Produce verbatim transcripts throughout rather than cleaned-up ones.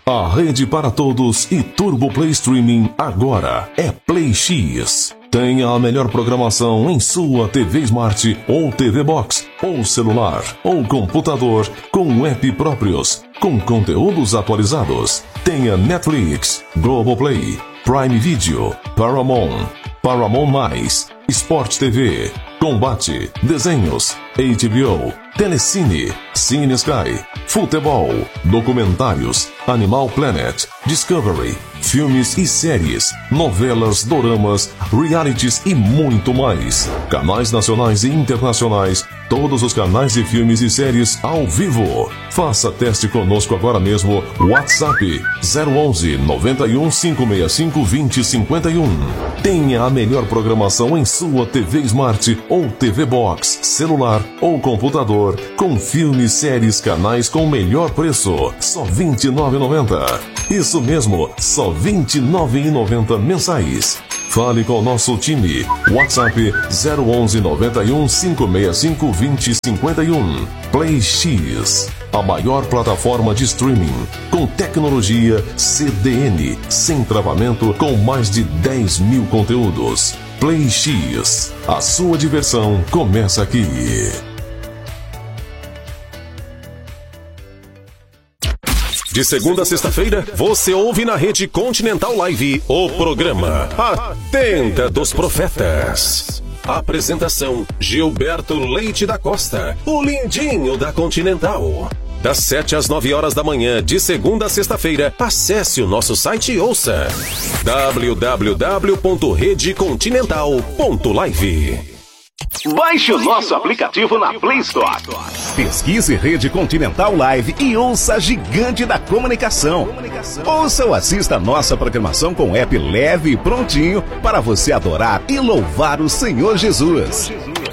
A rede para todos e Turbo Play Streaming agora é Play X. Tenha a melhor programação em sua T V Smart ou T V Box, ou celular, ou computador, com app próprios, com conteúdos atualizados. Tenha Netflix, Globoplay, Prime Video, Paramount, Paramount Mais, Sport T V, Combate, Desenhos, H B O, Telecine, Cine Sky, Futebol, Documentários, Animal Planet, Discovery, filmes e séries, novelas, doramas, realities e muito mais. Canais nacionais e internacionais, todos os canais de filmes e séries ao vivo. Faça teste conosco agora mesmo. WhatsApp zero onze, noventa e um, cinco seis cinco, vinte, cinquenta e um. Tenha a melhor programação em sua T V Smart ou T V Box, celular ou computador, com filmes, séries, canais com o melhor preço, só vinte e nove reais e noventa centavos. Isso mesmo, só vinte e nove reais e noventa centavos mensais. Fale com o nosso time. WhatsApp zero onze, noventa e um, cinco seis cinco, vinte, cinquenta e um. Play X, a maior plataforma de streaming, com tecnologia C D N, sem travamento, com mais de dez mil conteúdos. Play X, a sua diversão começa aqui. De segunda a sexta-feira, você ouve na Rede Continental Live o programa A Tenda dos Profetas. Apresentação: Gilberto Leite da Costa, o lindinho da Continental. Das sete às nove horas da manhã, de segunda a sexta-feira, acesse o nosso site e ouça w w w ponto rede continental ponto live. Baixe o nosso aplicativo na Play Store. Pesquise Rede Continental Live e ouça a gigante da comunicação. Ouça ou assista a nossa programação com app leve e prontinho para você adorar e louvar o Senhor Jesus.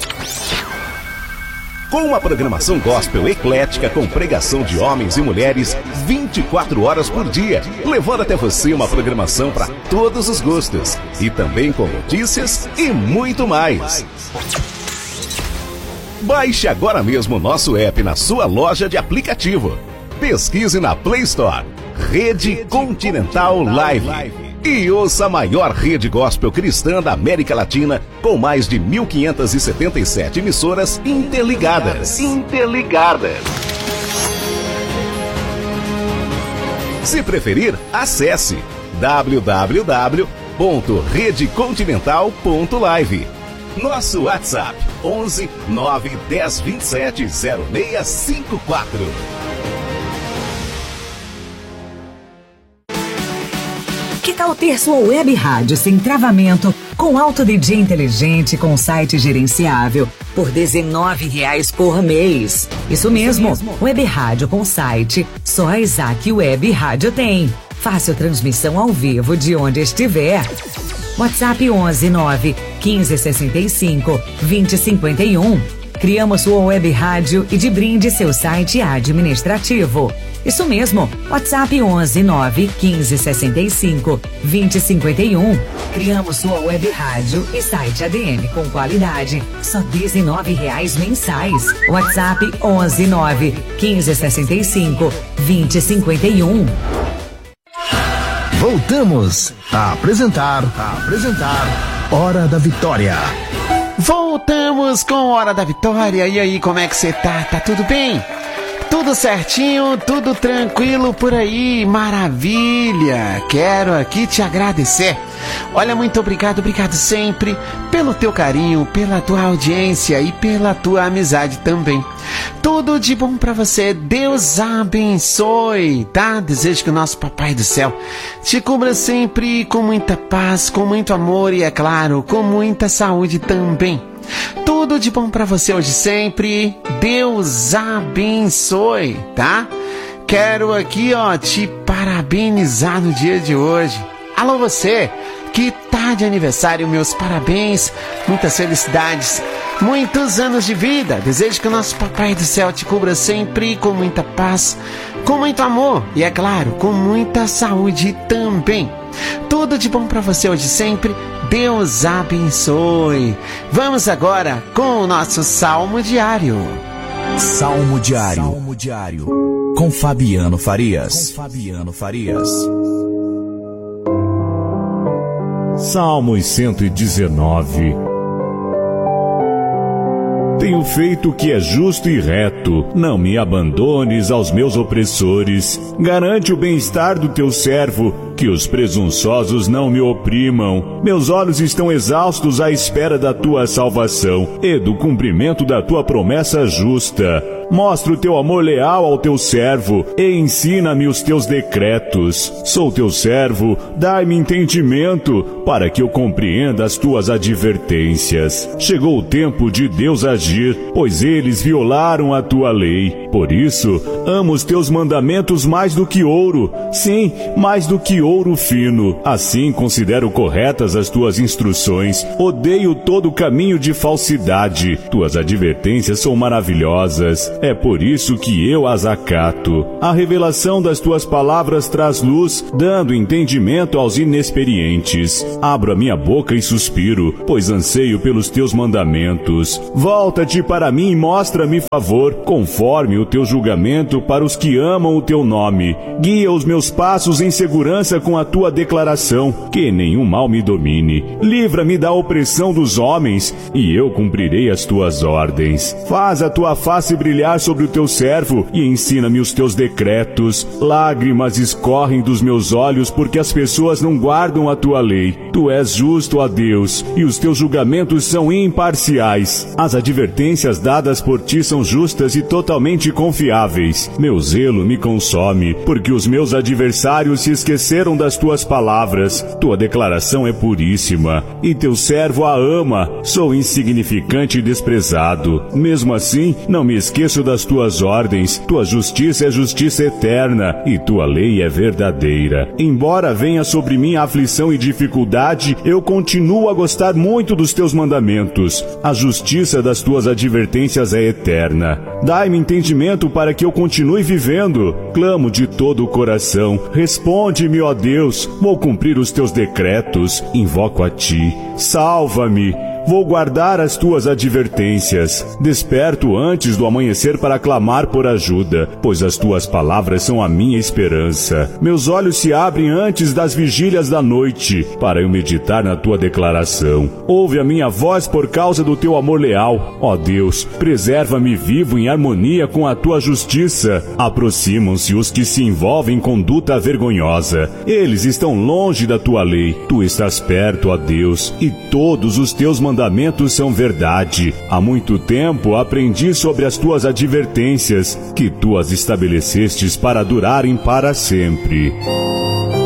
Com uma programação gospel eclética com pregação de homens e mulheres vinte e quatro horas por dia, levando até você uma programação para todos os gostos e também com notícias e muito mais. Baixe agora mesmo o nosso app na sua loja de aplicativo. Pesquise na Play Store Rede Continental Live e ouça a maior rede gospel cristã da América Latina, com mais de mil quinhentas e setenta e sete emissoras interligadas. Interligadas. Se preferir, acesse w w w ponto rede continental ponto live. Nosso WhatsApp onze, nove, dez, vinte e sete, zero seis cinco quatro. Que tal ter sua web rádio sem travamento, com alto D J inteligente, com site gerenciável, por dezenove reais por mês? Isso mesmo, web rádio com site, só a Isaac Web Rádio tem. Fácil transmissão ao vivo de onde estiver. WhatsApp onze, nove, quinze, sessenta e cinco, vinte, cinquenta e um. Criamos sua web rádio e de brinde seu site administrativo. Isso mesmo, WhatsApp onze, nove, quinze, sessenta e cinco, vinte, cinquenta e um. Criamos sua web rádio e site A D M com qualidade, só dezenove reais mensais. WhatsApp onze, nove, quinze, sessenta e cinco, vinte, cinquenta e um. Voltamos a apresentar, a apresentar Hora da Vitória. Voltamos com Hora da Vitória. E aí, como é que você tá? Tá tudo bem? Tudo certinho, tudo tranquilo por aí, maravilha. Quero aqui te agradecer. Olha, muito obrigado, obrigado sempre pelo teu carinho, pela tua audiência e pela tua amizade também. Tudo de bom pra você, Deus abençoe, tá? Desejo que o nosso Papai do Céu te cubra sempre com muita paz, com muito amor e, é claro, com muita saúde também. Tudo de bom pra você hoje sempre, Deus abençoe, tá? Quero aqui, ó, te parabenizar no dia de hoje. Alô você que tá de aniversário, meus parabéns, muitas felicidades, muitos anos de vida. Desejo que o nosso Papai do Céu te cubra sempre com muita paz, com muito amor e, é claro, com muita saúde também. Tudo de bom pra você hoje sempre, Deus abençoe. Vamos agora com o nosso Salmo Diário. Salmo Diário. Salmo Diário. Com com Fabiano Farias. Com Fabiano Farias. Salmos cento e dezenove. Tenho feito o que é justo e reto, não me abandones aos meus opressores. Garante o bem-estar do teu servo, que os presunçosos não me oprimam. Meus olhos estão exaustos à espera da tua salvação e do cumprimento da tua promessa justa. Mostra o teu amor leal ao teu servo e ensina-me os teus decretos. Sou teu servo, dai-me entendimento para que eu compreenda as tuas advertências. Chegou o tempo de Deus agir, pois eles violaram a tua lei. Por isso, amo os teus mandamentos mais do que ouro, sim, mais do que ouro fino. Assim considero corretas as tuas instruções. Odeio todo caminho de falsidade. Tuas advertências são maravilhosas. É por isso que eu as acato. A revelação das tuas palavras traz luz, dando entendimento aos inexperientes. Abro a minha boca e suspiro, pois anseio pelos teus mandamentos. Volta-te para mim e mostra-me favor, conforme o teu julgamento para os que amam o teu nome. Guia os meus passos em segurança com a tua declaração, que nenhum mal me domine. Livra-me da opressão dos homens, e eu cumprirei as tuas ordens. Faz a tua face brilhar sobre o teu servo e ensina-me os teus decretos. Lágrimas escorrem dos meus olhos porque as pessoas não guardam a tua lei. Tu és justo, ó Deus, e os teus julgamentos são imparciais. As advertências dadas por ti são justas e totalmente confiáveis. Meu zelo me consome, porque os meus adversários se esqueceram das tuas palavras. Tua declaração é puríssima, e teu servo a ama. Sou insignificante e desprezado. Mesmo assim, não me esqueço das tuas ordens. Tua justiça é justiça eterna, e tua lei é verdadeira. Embora venha sobre mim a aflição e dificuldade, eu continuo a gostar muito dos teus mandamentos. A justiça das tuas advertências é eterna. Dai-me entendimento para que eu continue vivendo. Clamo de todo o coração. Responde-me, ó Deus. Vou cumprir os teus decretos. Invoco a ti. Salva-me. Vou guardar as tuas advertências. Desperto antes do amanhecer para clamar por ajuda, pois as tuas palavras são a minha esperança. Meus olhos se abrem antes das vigílias da noite, para eu meditar na tua declaração. Ouve a minha voz por causa do teu amor leal. Ó Deus, preserva-me vivo em harmonia com a tua justiça. Aproximam-se os que se envolvem em conduta vergonhosa. Eles estão longe da tua lei. Tu estás perto, ó Deus, e todos os teus mandamentos mandamentos são verdade. Há muito tempo aprendi sobre as tuas advertências, que tu as estabelecestes para durarem para sempre.